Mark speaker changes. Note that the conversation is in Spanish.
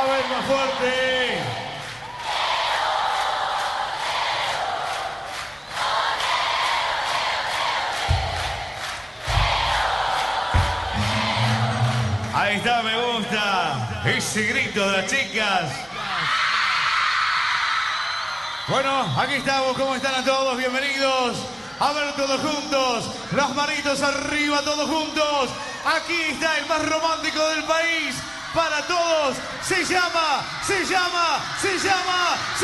Speaker 1: A ver, más fuerte. Ahí está, me gusta. Ese grito de las chicas. Bueno, aquí estamos. ¿Cómo están a todos? Bienvenidos. A ver todos juntos. Las manitos arriba, todos juntos. Aquí está el más romántico del país. Para todos. Se llama.